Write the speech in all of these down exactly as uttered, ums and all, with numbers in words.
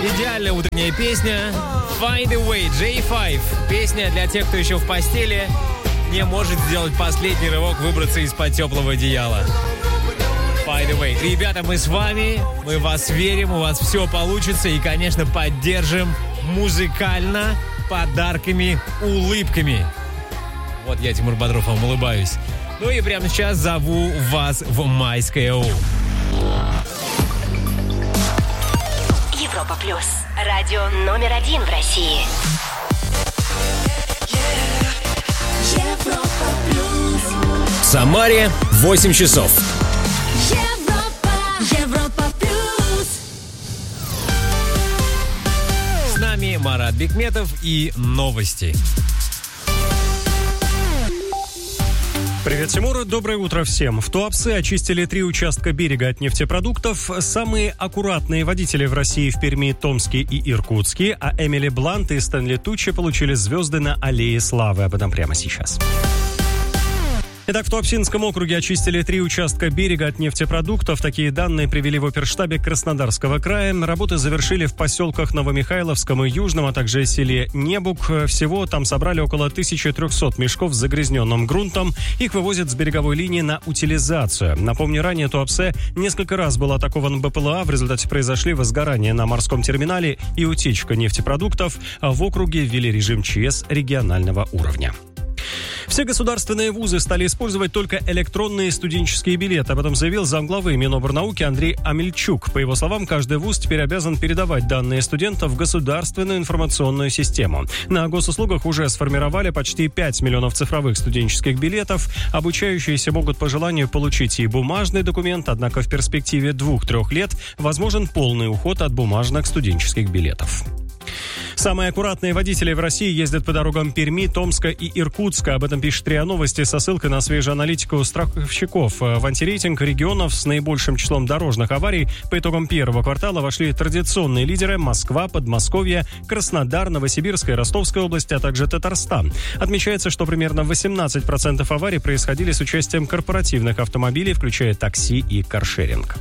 Идеальная утренняя песня Find a Way, джей пять. Песня для тех, кто еще в постели не может сделать последний рывок, выбраться из-под теплого одеяла. Find a Way. Ребята, мы с вами, мы в вас верим, у вас все получится и, конечно, поддержим музыкально подарками, улыбками. Вот я, Тимур Бодров, вам улыбаюсь. Ну и прямо сейчас зову вас в Майское У. Европа Плюс. Радио номер один в России. Европа Плюс. В Самаре восемь часов. Европа, Европа Плюс. С нами Марат Бекметов и новости. Привет, Тимур. Доброе утро всем. В Туапсе очистили три участка берега от нефтепродуктов. Самые аккуратные водители в России в Перми, Томске и Иркутске, а Эмили Блант и Стэнли Туччи получили звезды на Аллее Славы. Об этом прямо сейчас. Итак, в Туапсинском округе очистили три участка берега от нефтепродуктов. Такие данные привели в оперштабе Краснодарского края. Работы завершили в поселках Новомихайловском и Южном, а также селе Небук. Всего там собрали около тысяча триста мешков с загрязненным грунтом. Их вывозят с береговой линии на утилизацию. Напомню, ранее Туапсе несколько раз был атакован БПЛА. В результате произошли возгорания на морском терминале и утечка нефтепродуктов. А в округе ввели режим ЧС регионального уровня. Все государственные вузы стали использовать только электронные студенческие билеты. Об этом заявил замглавы Минобрнауки Андрей Амельчук. По его словам, каждый вуз теперь обязан передавать данные студентов в государственную информационную систему. На госуслугах уже сформировали почти пять миллионов цифровых студенческих билетов. Обучающиеся могут по желанию получить и бумажный документ, однако в перспективе двух-трех лет возможен полный уход от бумажных студенческих билетов. Самые аккуратные водители в России ездят по дорогам Перми, Томска и Иркутска. Об этом пишет РИА Новости со ссылкой на свежую аналитику страховщиков. В антирейтинг регионов с наибольшим числом дорожных аварий по итогам первого квартала вошли традиционные лидеры Москва, Подмосковье, Краснодар, Новосибирская, Ростовская область, а также Татарстан. Отмечается, что примерно восемнадцать процентов аварий происходили с участием корпоративных автомобилей, включая такси и каршеринг.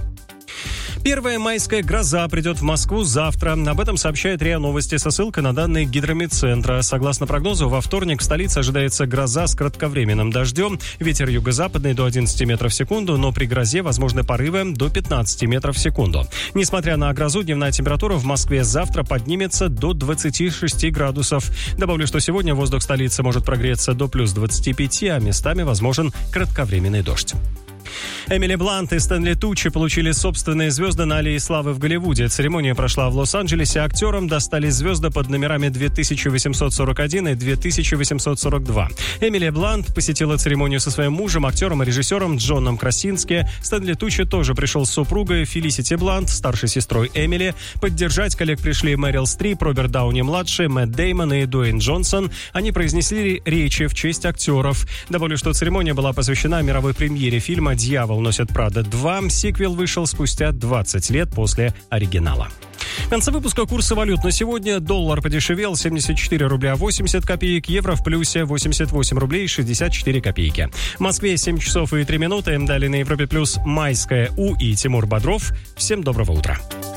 Первая майская гроза придет в Москву завтра. Об этом сообщает РИА Новости со ссылкой на данные Гидрометцентра. Согласно прогнозу, во вторник в столице ожидается гроза с кратковременным дождем. Ветер юго-западный до одиннадцати метров в секунду, но при грозе возможны порывы до пятнадцати метров в секунду. Несмотря на грозу, дневная температура в Москве завтра поднимется до двадцати шести градусов. Добавлю, что сегодня воздух столицы может прогреться до плюс двадцати пяти, а местами возможен кратковременный дождь. Эмили Блант и Стэнли Туччи получили собственные звезды на Аллее Славы в Голливуде. Церемония прошла в Лос-Анджелесе. Актерам достались звезды под номерами две тысячи восемьсот сорок один и две тысячи восемьсот сорок два. Эмили Блант посетила церемонию со своим мужем, актером и режиссером Джоном Красински. Стэнли Туччи тоже пришел с супругой Фелисити Блант, старшей сестрой Эмили. Поддержать коллег пришли Мэрил Стрип, Роберт Дауни-младший, Мэтт Деймон и Дуэйн Джонсон. Они произнесли речи в честь актеров. Добавлю, что церемония была посвящена мировой премьере фильма «Дьявол носит Прада два». Сиквел вышел спустя двадцать лет после оригинала. В конце выпуска курсы валют на сегодня. Доллар подешевел семьдесят четыре рубля восемьдесят копеек, евро в плюсе восемьдесят восемь рублей шестьдесят четыре копейки. В Москве семь часов и три минуты. Далее на Европе Плюс Майское У и Тимур Бодров. Всем доброго утра.